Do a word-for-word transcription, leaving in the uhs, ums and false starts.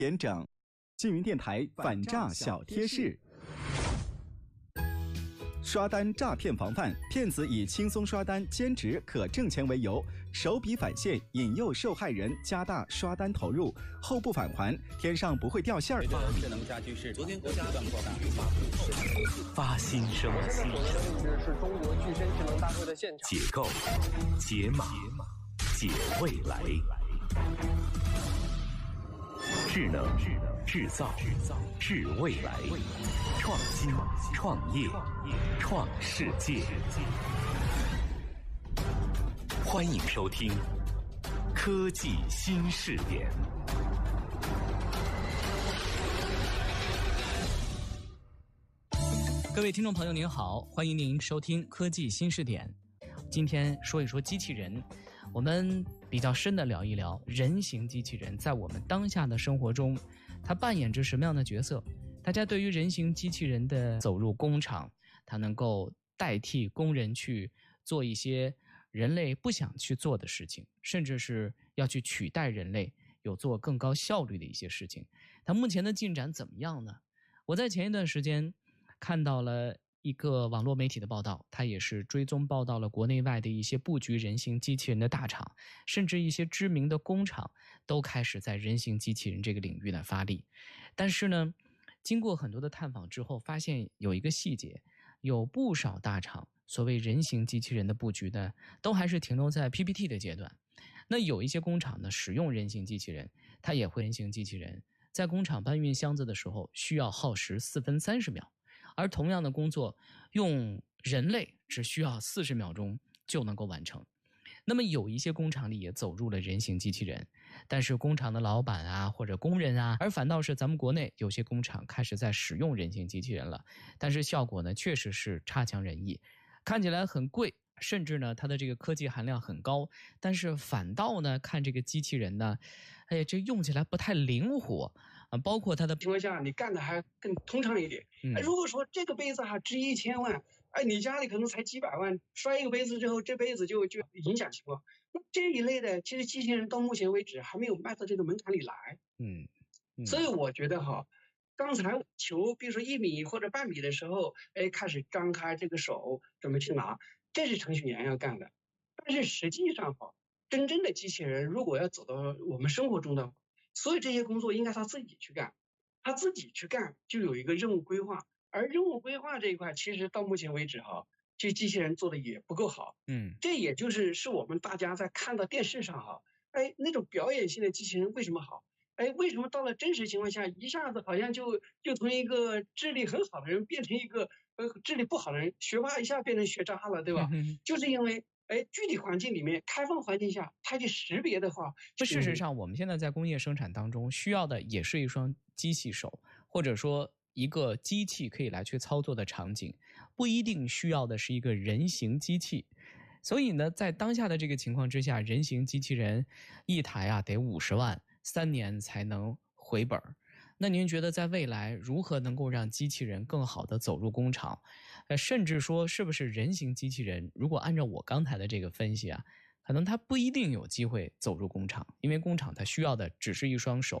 点整，缙云电台反诈小贴士。刷单诈骗防范，骗子以轻松刷单、兼职可挣钱为由，手笔返现，引诱受害人加大刷单投入，后不返还，天上不会掉馅儿。 智能家居是昨天国家断扩大发心声， 我现在所在的位置是中国具身智能大会的现场。 解构、解码、解未来。智能、制造、制未来，创新、创业、创世界。欢迎收听科技新视点。 各位听众朋友您好，欢迎您收听科技新视点。今天说一说机器人，我们比较深的聊一聊人形机器人在我们当下的生活中它扮演着什么样的角色。大家对于人形机器人的走入工厂，它能够代替工人去做一些人类不想去做的事情，甚至是要去取代人类有做更高效率的一些事情，它目前的进展怎么样呢？我在前一段时间看到了一个网络媒体的报道，它也是追踪报道了国内外的一些布局人形机器人的大厂，甚至一些知名的工厂都开始在人形机器人这个领域呢发力。但是呢，经过很多的探访之后，发现有一个细节，有不少大厂所谓人形机器人的布局呢，都还是停留在 P P T 的阶段。那有一些工厂呢，使用人形机器人，它也会人形机器人在工厂搬运箱子的时候需要耗时四分三十秒。而同样的工作用人类只需要四十秒钟就能够完成。那么有一些工厂里也走入了人形机器人，但是工厂的老板啊或者工人啊，而反倒是咱们国内有些工厂开始在使用人形机器人了，但是效果呢确实是差强人意，看起来很贵，甚至呢它的这个科技含量很高，但是反倒呢看这个机器人呢，哎，这用起来不太灵活啊，包括它的情况下你干的还更通畅一点。嗯、如果说这个杯子还值一千万，哎，你家里可能才几百万，摔一个杯子之后，这杯子就就影响情况。那这一类的，其实机器人到目前为止还没有迈到这个门槛里来。嗯，嗯所以我觉得哈，刚才球，比如说一米或者半米的时候，哎，开始张开这个手准备去拿，这是程序员要干的。但是实际上哈，真正的机器人如果要走到我们生活中的，所有这些工作应该他自己去干，他自己去干就有一个任务规划。而任务规划这一块，其实到目前为止哈，这机器人做的也不够好。嗯，这也就是是我们大家在看到电视上哈，哎，那种表演性的机器人为什么好？哎，为什么到了真实情况下，一下子好像就就从一个智力很好的人变成一个呃智力不好的人，学霸一下变成学渣了，对吧？嗯、就是因为哎，具体环境里面开放环境下，它去识别的话， 事实上我们现在在工业生产当中需要的也是一双机器手，或者说一个机器可以来去操作的场景，不一定需要的是一个人形机器。所以呢，在当下的这个情况之下，人形机器人一台啊得五十万，三年才能回本。那您觉得在未来如何能够让机器人更好的走入工厂？呃，甚至说是不是人形机器人，如果按照我刚才的这个分析啊，可能它不一定有机会走入工厂，因为工厂它需要的只是一双手，